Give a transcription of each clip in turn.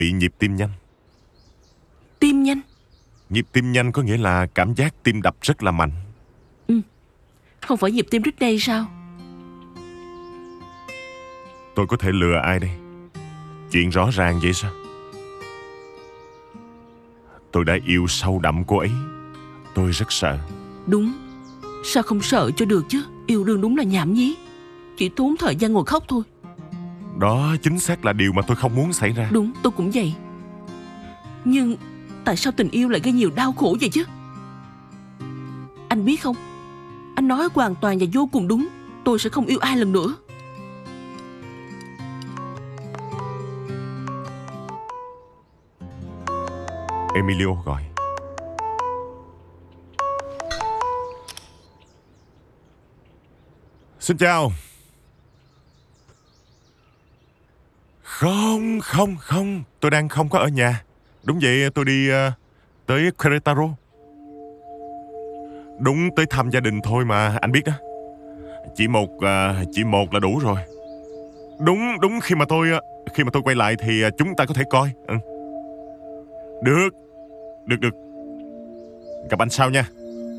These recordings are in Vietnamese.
bị nhịp tim nhanh. Tim nhanh? Nhịp tim nhanh có nghĩa là cảm giác tim đập rất là mạnh. Không phải nhịp tim Britney sao? Tôi có thể lừa ai đây? Chuyện rõ ràng vậy sao? Tôi đã yêu sâu đậm cô ấy. Tôi rất sợ. Đúng. Sao không sợ cho được chứ? Yêu đương đúng là nhảm nhí, chỉ tốn thời gian ngồi khóc thôi. Đó chính xác là điều mà tôi không muốn xảy ra. Đúng, tôi cũng vậy. Nhưng tại sao tình yêu lại gây nhiều đau khổ vậy chứ? Anh biết không, anh nói hoàn toàn và vô cùng đúng. Tôi sẽ không yêu ai lần nữa. Emilio gọi. Xin chào. Không, tôi đang không có ở nhà. Đúng vậy, tôi đi tới Querétaro. Đúng, tới thăm gia đình thôi mà, anh biết đó. Chỉ một là đủ rồi. Đúng, khi mà tôi quay lại thì chúng ta có thể coi. Được. Gặp anh sau nha.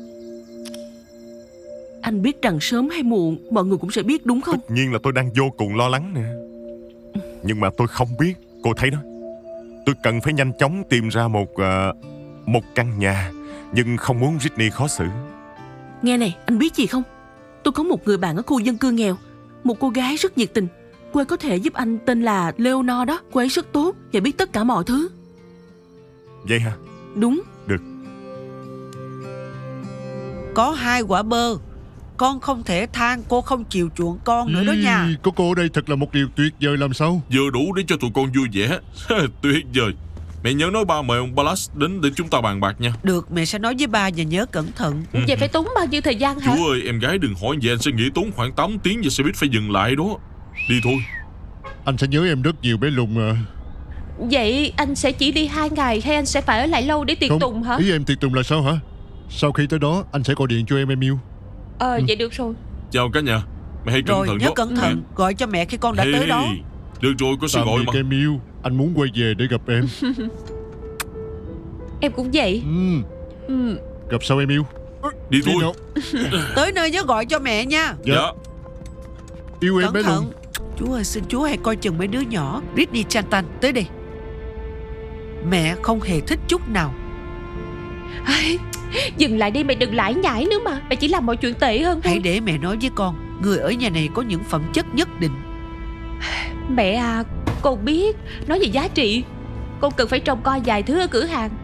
Anh biết rằng sớm hay muộn mọi người cũng sẽ biết, đúng không? Tất nhiên là tôi đang vô cùng lo lắng nè. Nhưng mà tôi không biết. Cô thấy đó, tôi cần phải nhanh chóng tìm ra một căn nhà, nhưng không muốn Britney khó xử. Nghe này, anh biết gì không? Tôi có một người bạn ở khu dân cư nghèo, một cô gái rất nhiệt tình. Cô ấy có thể giúp anh, tên là Leonor đó. Cô ấy rất tốt và biết tất cả mọi thứ. Vậy hả? Đúng. Được. Có 2 quả bơ. Con không thể than cô không chiều chuộng con nữa đó nha. Có cô ở đây thật là một điều tuyệt vời làm sao. Vừa đủ để cho tụi con vui vẻ. Tuyệt vời. Mẹ nhớ nói ba mời ông Ballas đến để chúng ta bàn bạc nha. Được, mẹ sẽ nói với ba và nhớ cẩn thận. Vậy phải tốn bao nhiêu thời gian hả? Chú ơi, em gái đừng hỏi vậy, anh sẽ nghĩ tốn khoảng 8 tiếng và xe buýt phải dừng lại đó. Đi thôi. Anh sẽ nhớ em rất nhiều bé Lùng à. Vậy anh sẽ chỉ đi 2 ngày hay anh sẽ phải ở lại lâu để tiệc tùng hả? Ý em tiệc tùng là sao hả? Sau khi tới đó anh sẽ gọi điện cho em yêu. Vậy được rồi. Chào cả nhà. Mẹ hãy cẩn Rồi thận nhớ đó. cẩn thận. Gọi cho mẹ khi con đã tới đó. Được rồi, con sẽ Tạm gọi biệt mà. em yêu. Anh muốn quay về để gặp em. Em cũng vậy. Gặp sau em yêu. Đi thôi. Tới nơi nhớ gọi cho mẹ nha. Dạ. Yêu em Cẩn bé Lùng. thận. Chú ơi, xin chú hãy coi chừng mấy đứa nhỏ. Britney Chantal, tới đây. Mẹ không hề thích chút nào. Dừng lại đi, mày đừng lải nhải nữa mà. Mày chỉ làm mọi chuyện tệ hơn thôi. Hãy để mẹ nói với con. Người ở nhà này có những phẩm chất nhất định. Mẹ à, con biết. Nói về giá trị, con cần phải trông coi vài thứ ở cửa hàng.